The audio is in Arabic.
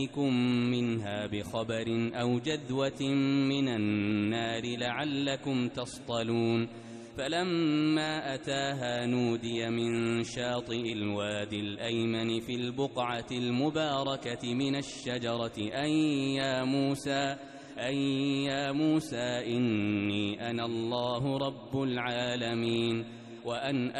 منها بخبر أو جذوة من النار لعلكم تصطلون فلما أتاها نودي من شاطئ الوادي الأيمن في البقعة المباركة من الشجرة أن يا موسى إني أنا الله رب العالمين وأن